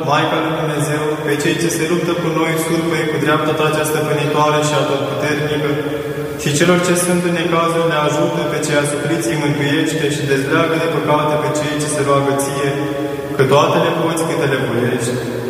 Maica lui Dumnezeu, pe cei ce se luptă cu noi, surpă cu dreapta ta cea stăpânitoare și atotputernică, și celor ce sunt în necazuri le ajută, pe cei asupriți îi mântuiește și dezleagă de păcate pe cei ce se roagă ție, că toate le poți câte le voiești.